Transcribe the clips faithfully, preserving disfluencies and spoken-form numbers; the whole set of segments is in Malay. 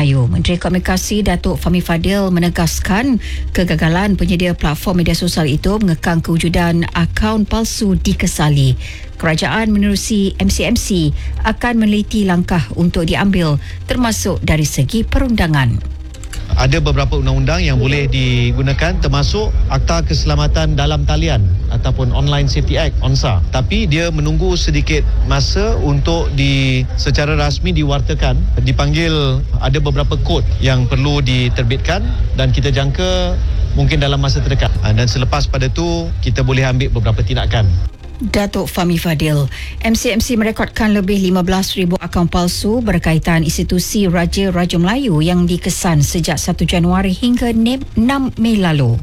Melayu. Menteri Komunikasi Datuk Fahmi Fadil menegaskan kegagalan penyedia platform media sosial itu mengekang kewujudan akaun palsu dikesali. Kerajaan menerusi M C M C akan meneliti langkah untuk diambil termasuk dari segi perundangan. Ada beberapa undang-undang yang boleh digunakan termasuk Akta Keselamatan Dalam Talian ataupun Online Safety Act O N S A, tapi dia menunggu sedikit masa untuk di secara rasmi diwartakan. Dipanggil ada beberapa kod yang perlu diterbitkan dan kita jangka mungkin dalam masa terdekat, dan selepas pada tu kita boleh ambil beberapa tindakan. Datuk Fahmi Fadil. M C M C merekodkan lebih lima belas ribu akaun palsu berkaitan institusi Raja-Raja Melayu yang dikesan sejak satu Januari hingga enam Mei lalu.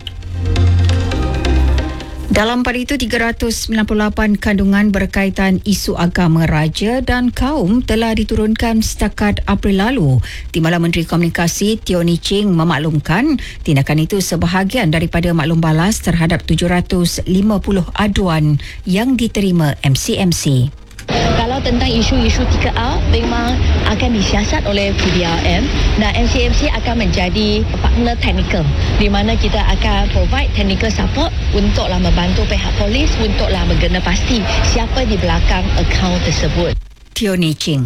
Dalam pada itu, tiga ratus sembilan puluh lapan kandungan berkaitan isu agama raja dan kaum telah diturunkan setakat April lalu. Timbalan Menteri Komunikasi Teo Ni Ching memaklumkan tindakan itu sebahagian daripada maklum balas terhadap tujuh ratus lima puluh aduan yang diterima M C M C. Kalau tentang isu-isu tiga A memang akan disiasat oleh P D R M dan M C M C akan menjadi partner teknikal di mana kita akan provide technical support untuklah membantu pihak polis untuklah menggena pasti siapa di belakang akaun tersebut. Teo Ni Ching.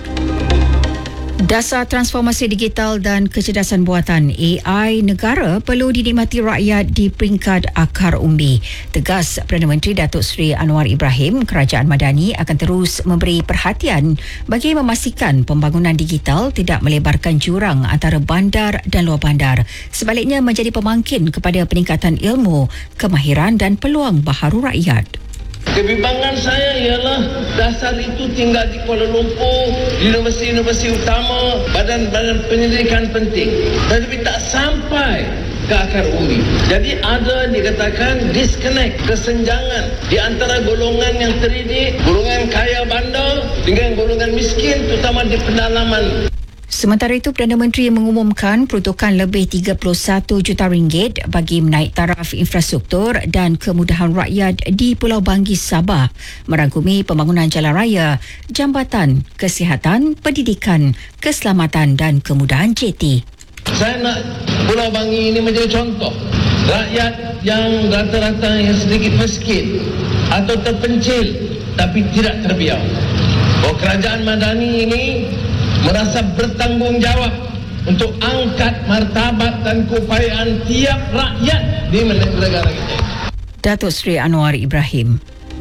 Dasar transformasi digital dan kecerdasan buatan A I negara perlu dinikmati rakyat di peringkat akar umbi. Tegas Perdana Menteri Datuk Seri Anwar Ibrahim, Kerajaan Madani akan terus memberi perhatian bagi memastikan pembangunan digital tidak melebarkan jurang antara bandar dan luar bandar. Sebaliknya menjadi pemangkin kepada peningkatan ilmu, kemahiran dan peluang baharu rakyat. Kebimbangan saya ialah dasar itu tinggal di Kuala Lumpur, di universiti-universiti utama, badan-badan penyelidikan penting, tetapi tak sampai ke akar umbi. Jadi ada dikatakan disconnect, kesenjangan di antara golongan yang terdidik, golongan kaya bandar dengan golongan miskin, terutama di pedalaman. Sementara itu, Perdana Menteri mengumumkan peruntukan lebih tiga puluh satu juta ringgit bagi menaik taraf infrastruktur dan kemudahan rakyat di Pulau Bangis, Sabah, merangkumi pembangunan jalan raya, jambatan, kesihatan, pendidikan, keselamatan dan kemudahan J T. Saya nak Pulau Bangi ini menjadi contoh rakyat yang rata-rata yang sedikit miskin atau terpencil tapi tidak terbiar. Bahawa Kerajaan Madani ini merasa bertanggungjawab untuk angkat martabat dan keupayaan tiap rakyat di negara kita. Datuk Seri Anwar Ibrahim.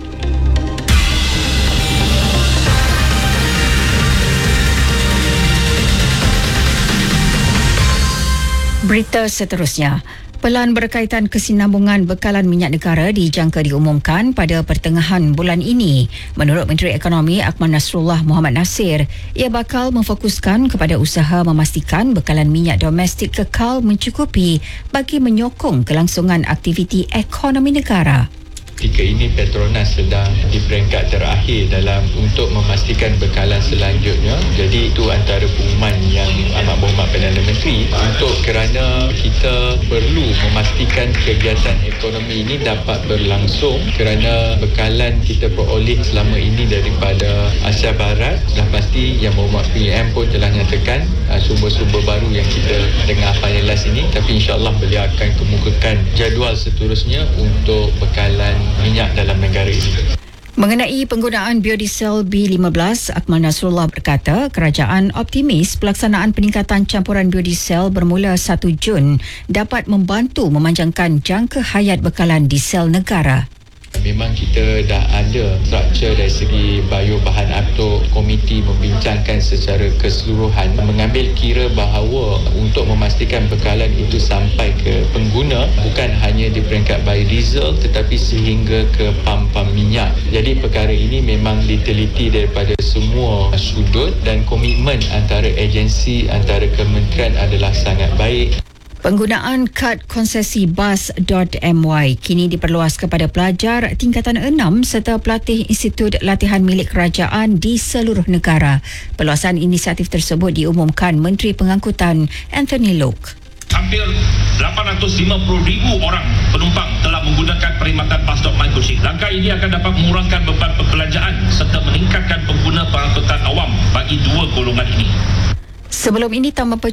Berita seterusnya. Pelan berkaitan kesinambungan bekalan minyak negara dijangka diumumkan pada pertengahan bulan ini. Menurut Menteri Ekonomi Akmal Nasrullah Mohamad Nasir, ia bakal memfokuskan kepada usaha memastikan bekalan minyak domestik kekal mencukupi bagi menyokong kelangsungan aktiviti ekonomi negara. Ketika ini Petronas sedang di peringkat terakhir dalam untuk memastikan bekalan selanjutnya. Jadi itu antara pengumuman yang amat berhormat Perdana Menteri untuk kerana kita perlu memastikan kegiatan ekonomi ini dapat berlangsung kerana bekalan kita peroleh selama ini daripada Asia Barat. Dah pasti yang berhormat P M pun telah nyatakan uh, sumber-sumber baru yang kita dengar finalize ini, tapi insyaAllah beliau akan kemukakan jadual seterusnya untuk bekalan minyak dalam negara ini. Mengenai penggunaan biodiesel B lima belas, Akmal Nasrullah berkata kerajaan optimis pelaksanaan peningkatan campuran biodiesel bermula satu Jun dapat membantu memanjangkan jangka hayat bekalan diesel negara. Memang kita dah ada struktur dari segi biobahan atau komiti membincangkan secara keseluruhan, mengambil kira bahawa untuk memastikan bekalan itu sampai ke pengguna bukan hanya di peringkat biodiesel tetapi sehingga ke pam-pam minyak. Jadi perkara ini memang diteliti daripada semua sudut dan komitmen antara agensi, antara kementerian adalah sangat baik. Penggunaan kad konsesi bas dot M Y kini diperluas kepada pelajar tingkatan enam serta pelatih Institut Latihan milik kerajaan di seluruh negara. Perluasan inisiatif tersebut diumumkan Menteri Pengangkutan Anthony Loke. Hampir lapan ratus lima puluh ribu orang penumpang telah menggunakan perkhidmatan bas dot my Kuching. Langkah ini akan dapat mengurangkan beban perbelanjaan serta meningkatkan pengguna pengangkutan awam bagi dua golongan ini. Sebelum ini, Taman